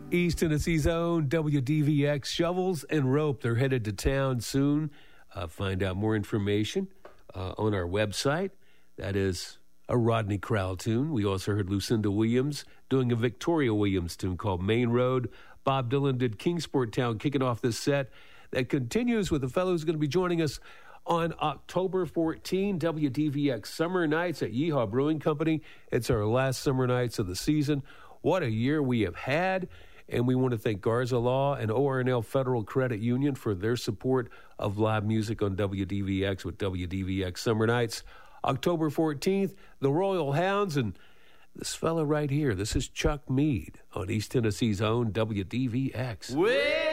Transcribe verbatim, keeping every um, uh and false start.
East Tennessee's own W D V X Shovels and Rope. They're headed to town soon. Uh, find out more information uh, on our website. That is a Rodney Crowell tune. We also heard Lucinda Williams doing a Victoria Williams tune called Main Road. Bob Dylan did Kingsport Town, kicking off this set that continues with the fellow who's going to be joining us on October fourteenth, W D V X Summer Nights at Yeehaw Brewing Company. It's our last summer nights of the season. What a year we have had. And we want to thank Garza Law and O R N L Federal Credit Union for their support of live music on W D V X with W D V X Summer Nights. October fourteenth, the Royal Hounds, and this fella right here. This is Chuck Mead on East Tennessee's own W D V X. Well,